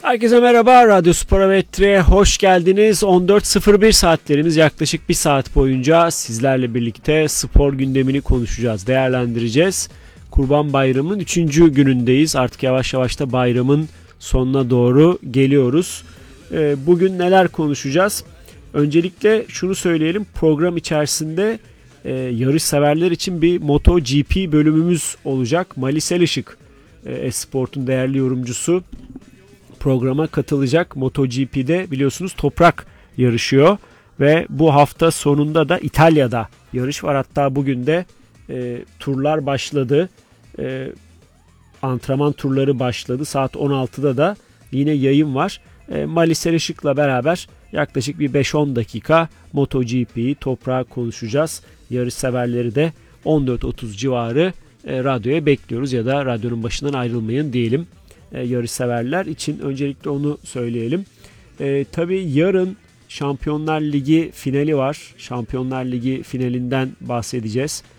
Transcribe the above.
Herkese merhaba, Radyo Sporametre'ye hoş geldiniz. 14.01 saatlerimiz, yaklaşık bir saat boyunca sizlerle birlikte spor gündemini konuşacağız, değerlendireceğiz. Kurban Bayramı'nın 3. günündeyiz. Artık yavaş yavaş da bayramın sonuna doğru geliyoruz. Bugün neler konuşacağız? Öncelikle şunu söyleyelim, program içerisinde yarış severler için bir MotoGP bölümümüz olacak. Malisel Işık, Esport'un değerli yorumcusu, programa katılacak. MotoGP'de biliyorsunuz toprak yarışıyor ve bu hafta sonunda da İtalya'da yarış var. Hatta bugün de turlar başladı. Antrenman turları başladı. Saat 16'da da yine yayın var. Malisel Işık'la beraber yaklaşık bir 5-10 dakika MotoGP'yi, toprağı konuşacağız. Yarış severleri de 14.30 civarı radyoya bekliyoruz ya da radyonun başından ayrılmayın diyelim. Yarış severler için öncelikle onu söyleyelim. Tabii yarın Şampiyonlar Ligi finali var. Şampiyonlar Ligi finalinden bahsedeceğiz.